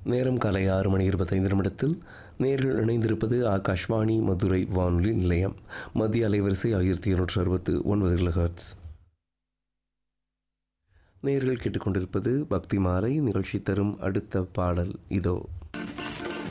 நேரம் காலை 6:25 நேரில் இணைந்திருப்பது ஆகாஷ்வாணி மதுரை வானொலி நிலையம். மத்திய அலைவரிசை 1269 கிலோஹெர்ட்ஸ். நேர்கள் கேட்டுக்கொண்டிருப்பது பக்தி மாலை நிகழ்ச்சி. தரும் அடுத்த பாடல் இதோ.